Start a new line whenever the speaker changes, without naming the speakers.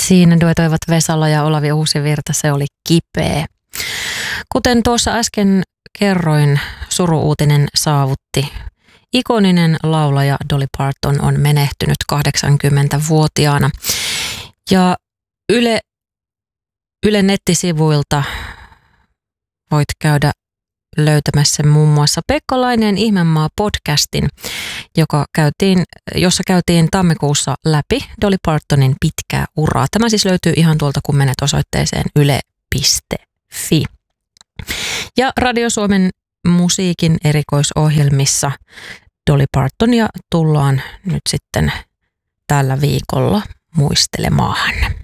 Siinä duetoivat Vesala ja Olavi Uusivirta, se oli kipeä. Kuten tuossa äsken kerroin, suru-uutinen saavutti. Ikoninen laulaja Dolly Parton on menehtynyt 80-vuotiaana. Ja Yle nettisivuilta voit käydä löytämässä muun muassa Pekka Laineen Ihmemaa-podcastin, jossa käytiin tammikuussa läpi Dolly Partonin pitkää uraa. Tämä siis löytyy ihan tuolta, kun menet osoitteeseen yle.fi. Ja Radio Suomen musiikin erikoisohjelmissa Dolly Partonia tullaan nyt sitten tällä viikolla muistelemaan.